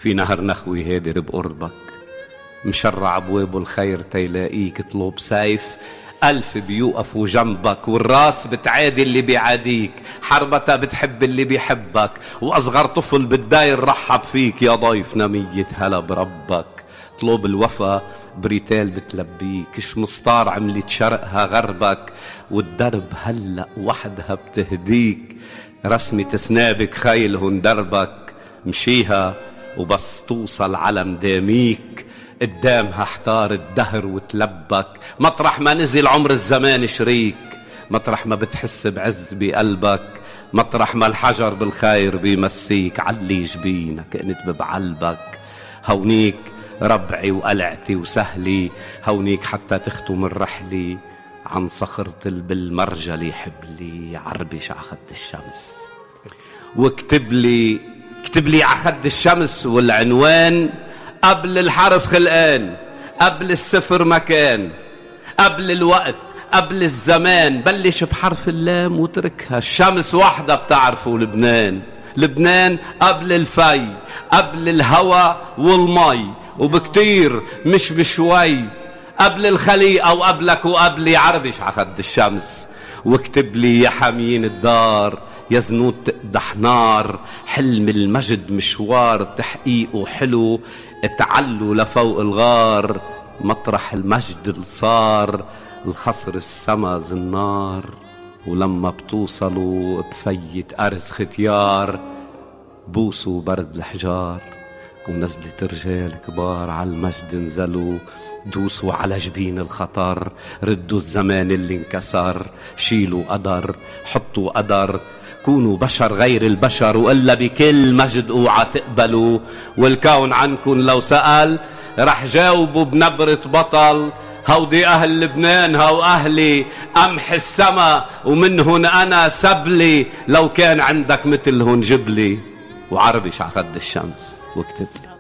في نهر نخوي هادر بقربك، مشرع ابوابه الخير تيلاقيك، اطلب سيف 1000 بيوقفوا جنبك، والراس بتعادي اللي بيعاديك، حربتها بتحب اللي بيحبك، واصغر طفل بالداير رحب فيك يا ضيفنا 100 هلا بربك. اطلب الوفا بريتال بتلبيك، شمسطار عملت شرقها غربك، والدرب هلأ وحدها بتهديك، رسمة سنابك خيلهن دربك، مشيها وبس توصل على مداميك، قدامها احتار الدهر وتلبك، مطرح ما نزل عمر الزمان شريك، مطرح ما بتحس بعز بقلبك، مطرح ما الحجر بالخير بيمسيك، علي جبينك انت ببعلبك، هونيك ربعي وقلعتي وسهلي، هونيك حتى تختم الرحلة، عن صخرة بالمرجلي حبلي، عربش عخد الشمس واكتب لي عخد الشمس، والعنوان قبل الحرف خلقان، قبل الصفر مكان، قبل الوقت، قبل الزمان، بلش بحرف اللام وتركها، الشمس وحدة بتعرفوا لبنان، لبنان قبل الفي، قبل الهوى والمي، وبكتير مش بشوي، قبل الخليقة وقبلك وقبلي، عربش عخد الشمس واكتب لي يا حمين الدار، يا زنود تقدح نار، حلم المجد مشوار تحقيقه حلو، اتعلوا لفوق الغار، مطرح المجد اللي صار، الخصر السما زنار، ولما بتوصلوا بفيت أرز ختيار، بوسوا برد الحجار، ونزلت رجال كبار على المجد نزلوا، دوسوا على جبين الخطر، ردوا الزمان اللي انكسر، شيلوا قدر، حطوا قدر، كونوا بشر غير البشر، وإلا بكل مجد اوعى تقبلوا، والكون عنكن لو سأل رح جاوبوا بنبرة بطل، هودي أهل لبنان هو أهلي، قمح السما ومنهن أنا سبلي، لو كان عندك مثلهن جبلي، وعربش عخد الشمس واكتب لي.